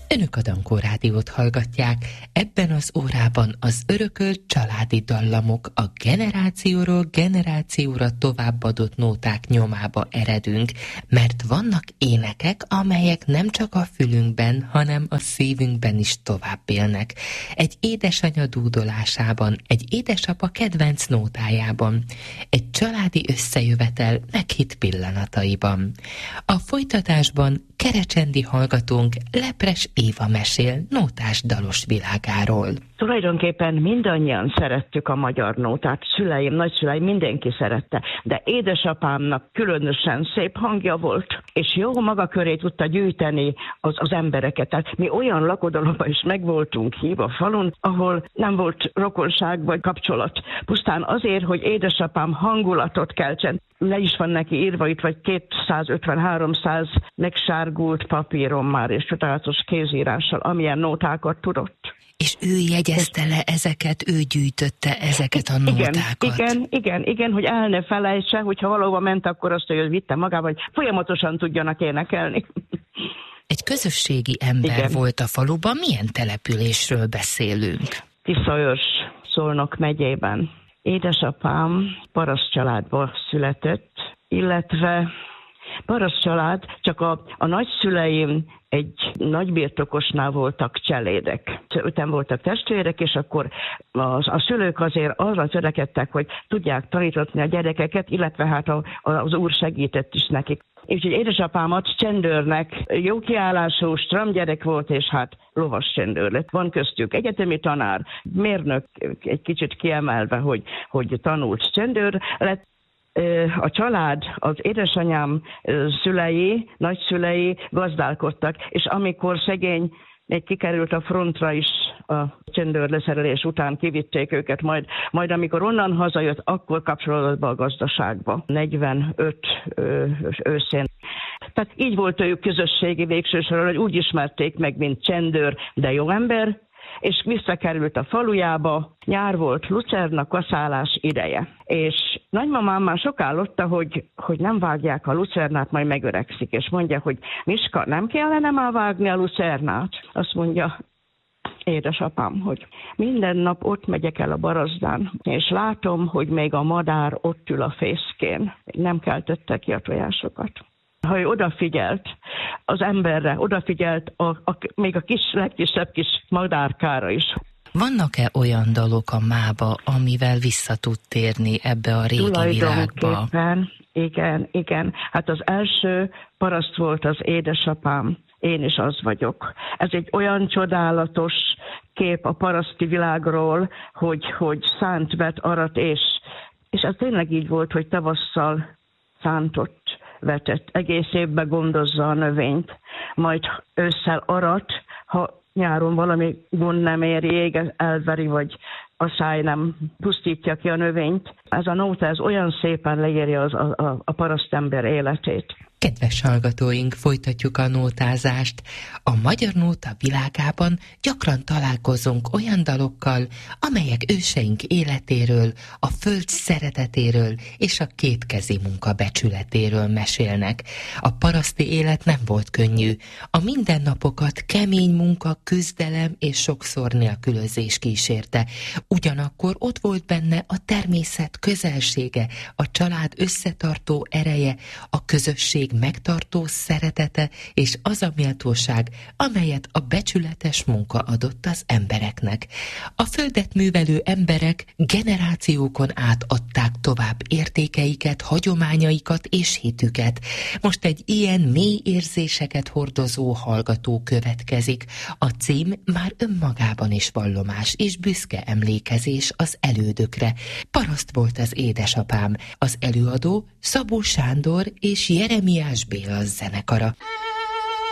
Önök a Dankó Rádiót hallgatják. Ebben az órában az örökölt családi dallamok, a generációról generációra továbbadott nóták nyomába eredünk, mert vannak énekek, amelyek nem csak a fülünkben, hanem a szívünkben is tovább élnek. Egy édesanya dúdolásában, egy édesapa kedvenc nótájában, egy családi összejövetel meghitt pillanataiban. A folytatásban kerecsendi hallgatónk Lepres Éva mesél nótás dalos világáról. Tulajdonképpen mindannyian szerettük a magyar nótát, szüleim, nagyszüleim, mindenki szerette, de édesapámnak különösen szép hangja volt, és jó maga köré tudta gyűjteni az embereket. Tehát mi olyan lakodalomban is meg voltunk hívva falun, ahol nem volt rokonság vagy kapcsolat. Pusztán azért, hogy édesapám hangulatot keltsen. Le is van neki írva itt, vagy 250-300 megsárgult papíron már, és csodálatos kézírással, amilyen nótákat tudott. És ő jegyezte le ezeket, ő gyűjtötte ezeket a nótákat. Igen, hogy el ne felejtse, hogyha valahova ment, akkor azt, hogy vitte magával, hogy folyamatosan tudjanak énekelni. Egy közösségi ember volt a faluban, milyen településről beszélünk? Tiszaőrs, Szolnok megyében. Édesapám paraszt családba született, illetve paraszt család, csak a nagyszüleim egy nagybirtokosnál voltak cselédek. Öten voltak testvérek, és akkor a szülők azért arra törekedtek, hogy tudják tanítatni a gyerekeket, illetve hát az úr segített is nekik. Úgyhogy édesapámat csendőrnek, jó kiállású stramgyerek volt, és hát lovas csendőr lett. Van köztük egyetemi tanár, mérnök, egy kicsit kiemelve, hogy tanult csendőr lett. A család, az édesanyám szülei, nagyszülei gazdálkodtak, és amikor szegény még kikerült a frontra is a csendőrleszerelés után, kivitték őket, majd amikor onnan hazajött, akkor kapcsolódott be a gazdaságba. 45 őszén. Tehát így volt ők közösségi végső soron, hogy úgy ismerték meg, mint csendőr, de jó ember, és visszakerült a falujába, nyár volt, lucerna, kaszálás ideje. És nagymamám már sokállotta, hogy nem vágják a lucernát, majd megöregszik, és mondja, hogy Miska, nem kellene már vágni a lucernát? Azt mondja édesapám, hogy minden nap ott megyek el a barazdán, és látom, hogy még a madár ott ül a fészkén. Nem keltette ki a tojásokat. Ha ő odafigyelt az emberre, odafigyelt még a legkisebb kis madárkára is. Vannak-e olyan dalok a mába, amivel vissza tud térni ebbe a régi világba? Igen. Hát az első paraszt volt az édesapám, én is az vagyok. Ez egy olyan csodálatos kép a paraszti világról, hogy szánt vet, arat, és ez tényleg így volt, hogy tavasszal szántott, vetett, egész évben gondozza a növényt, majd ősszel arat, ha nyáron valami gond nem éri, elveri, vagy a száj nem pusztítja ki a növényt. Ez a nóta, ez olyan szépen leírja a parasztember életét. Kedves hallgatóink, folytatjuk a nótázást. A magyar nóta világában gyakran találkozunk olyan dalokkal, amelyek őseink életéről, a föld szeretetéről és a kétkezi munka becsületéről mesélnek. A paraszti élet nem volt könnyű. A mindennapokat kemény munka, küzdelem és sokszor nélkülözés kísérte. Ugyanakkor ott volt benne a természet közelsége, a család összetartó ereje, a közösség megtartó szeretete és az a méltóság, amelyet a becsületes munka adott az embereknek. A földet művelő emberek generációkon át adták tovább értékeiket, hagyományaikat és hitüket. Most egy ilyen mély érzéseket hordozó hallgató következik. A cím már önmagában is vallomás és büszke emlékezés az elődökre. Paraszt volt az édesapám, az előadó Szabó Sándor és Jeremiás Béla zenekara.